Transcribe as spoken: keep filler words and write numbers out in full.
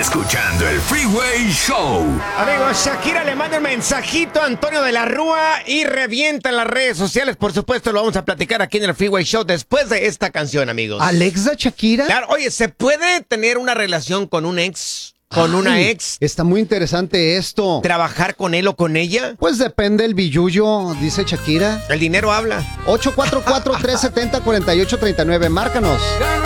escuchando el Freeway Show. Amigos, Shakira le manda un mensajito a Antonio de la Rúa y revienta en las redes sociales. Por supuesto, lo vamos a platicar aquí en el Freeway Show después de esta canción, amigos. ¿Alexa Shakira? Claro, oye, ¿se puede tener una relación con un ex? ¿Con Ay, una ex? Está muy interesante esto. ¿Trabajar con él o con ella? Pues depende el billullo, dice Shakira. El dinero habla. ocho cuatro cuatro, tres siete cero, cuatro ocho tres nueve, márcanos.